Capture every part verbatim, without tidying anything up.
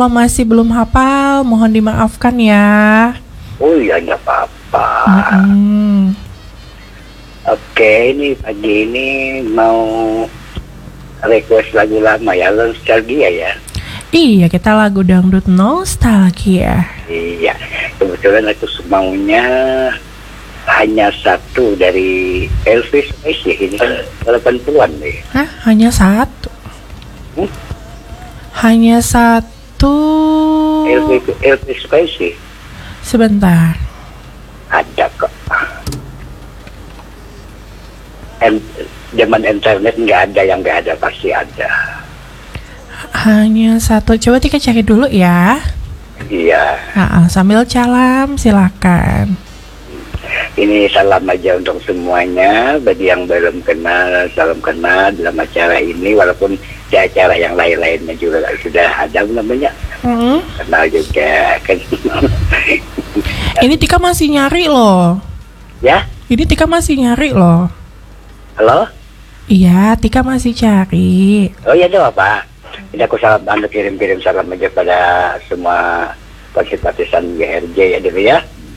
Kalau masih belum hafal, mohon dimaafkan ya. Oh iya, nggak apa-apa. Mm-mm. Oke, ini pagi ini mau request lagu lama ya, nostalgia ya. Iya, kita lagu dangdut nostalgia. Iya, kebetulan aku maunya hanya satu dari Elvis Presley, ini kan delapan puluhan deh. Hah? Hanya satu? Hmm? Hanya satu? Elvis, Elvis Presley. Sebentar. Ada kok. En, zaman internet nggak ada yang nggak ada, pasti ada. Hanya satu. Coba Tika cari dulu ya. Iya. Nah, sambil calam, silakan. Ini salam aja untuk semuanya. Bagi yang belum kenal, salam kenal dalam acara ini. Walaupun di acara yang lain-lainnya juga sudah ada namanya. Mm-hmm. Kenal juga kan. Ini Tika masih nyari loh. Ya? Ini Tika masih nyari loh. Halo? Iya, Tika masih cari. Oh iya dong Pak. Ini aku salam, anda kirim-kirim salam aja pada semua simpatisan G R J ya dulu ya.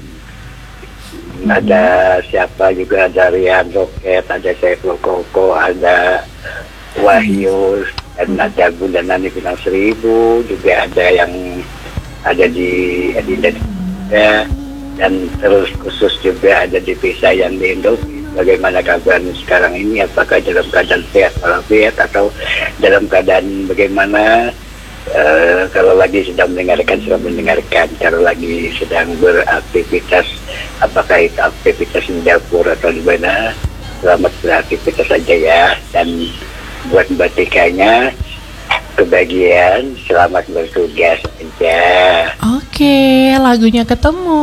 Hmm. Ada siapa juga, ada Rian Roket, ada Saiful Koko, ada Wahyu, dan ada Bunda Nani Bintang Seribu, juga ada yang ada di Adinda juga, dan terus khusus juga ada di Pisah yang di Indo. Bagaimana kabar sekarang ini? Apakah dalam keadaan sehat walafiat atau dalam keadaan bagaimana? Uh, kalau lagi sedang mendengarkan, sedang mendengarkan. Kalau lagi sedang beraktivitas, apakah itu aktivitas di dapur atau di mana? Selamat beraktivitas saja ya. Dan buat Mbak Tikanya, kebahagiaan, selamat bertugas aja. Oke, lagunya ketemu.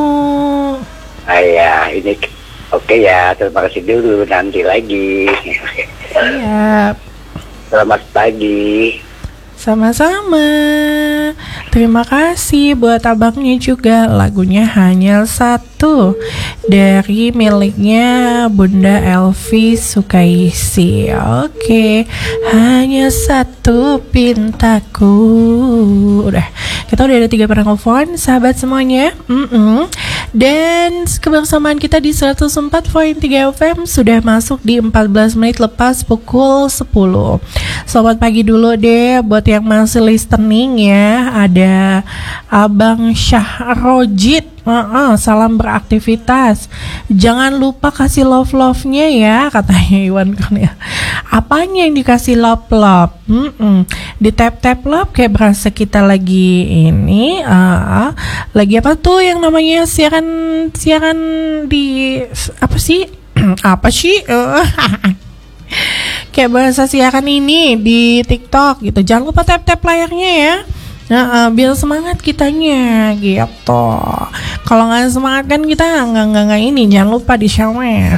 Ayah, ini oke ya, terima kasih dulu, nanti lagi. Iya. Selamat pagi. Sama-sama. Terima kasih buat abangnya juga. Lagunya hanya satu dari miliknya Bunda Elvi Sukaisi. Oke, hanya satu pintaku. Udah, kita udah ada tiga penelpon, sahabat semuanya. Mm-mm. Dan kebersamaan kita di seratus empat koma tiga F M sudah masuk di empat belas menit lepas pukul sepuluh. Selamat pagi dulu deh buat yang masih listening ya. Ada Abang Syahrojit, uh-uh, salam beraktivitas. Jangan lupa kasih love-love-nya ya, katanya Iwan kan ya. Apanya yang dikasih love-love? Mm-mm. Di tap-tap love kayak berasa kita lagi ini uh, lagi apa tuh yang namanya siaran siaran di apa sih? apa sih? Uh, kayak bahasa siaran ini di TikTok gitu. Jangan lupa tap-tap layarnya ya. Nah, uh, biar semangat kitanya gitu. Kalau nggak semangat kan kita nggak nggak nggak ini. Jangan lupa di share.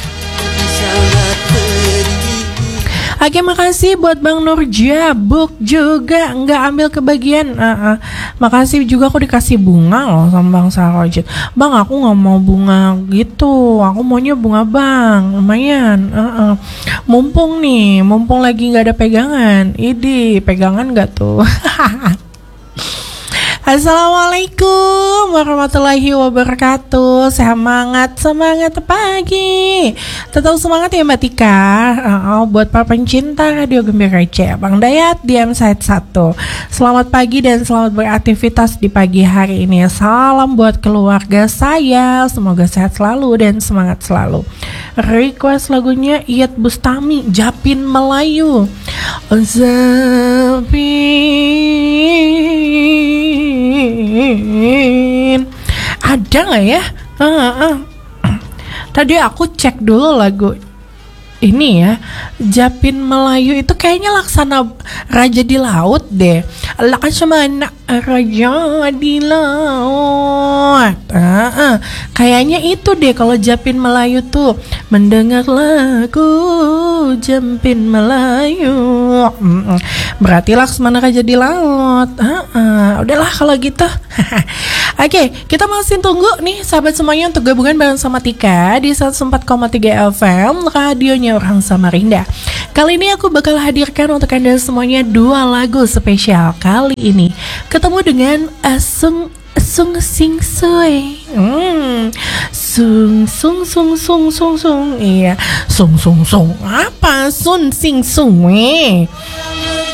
Oke, makasih buat Bang Nur Jabuk juga nggak ambil kebagian. Uh, uh. Makasih juga aku dikasih bunga loh sama Bang Sarojit. Bang, aku nggak mau bunga gitu. Aku maunya bunga Bang, lumayan. Uh, uh. Mumpung nih, mumpung lagi nggak ada pegangan. Idi, pegangan nggak tuh? Assalamualaikum warahmatullahi wabarakatuh. Semangat, semangat pagi. Tetap semangat ya Mbak Tika. uh, Buat para pencinta Radio Gembira Receh, Bang Dayat di M Site satu. Selamat pagi dan selamat beraktivitas di pagi hari ini. Salam buat keluarga saya. Semoga sehat selalu dan semangat selalu. Request lagunya Iyeth Bustami, Japin Melayu. Zapin. Ada nggak ya? Uh, uh. Tadi aku cek dulu lagu ini ya, Japin Melayu itu kayaknya Laksana Raja di Laut deh. Laksana Raja di Laut. Uh, uh. Kayaknya itu deh kalau Japin Melayu tuh. Mendengar lagu Japin Melayu. Mm-mm. Berarti Laksana Raja di Laut. Uh, uh. Udahlah kalau gitu. Oke, kita masih tunggu nih sahabat semuanya untuk gabungan bareng sama Tika di seratus empat koma tiga F M radionya orang Samarinda. Kali ini aku bakal hadirkan untuk Anda semuanya dua lagu spesial. Kali ini ketemu dengan Asung Sung Sing Sui. Hmm. Sung Sung Sung Sung Sung Sung. Iya, Sung Sung Sung. Apa Sun Sing Sui?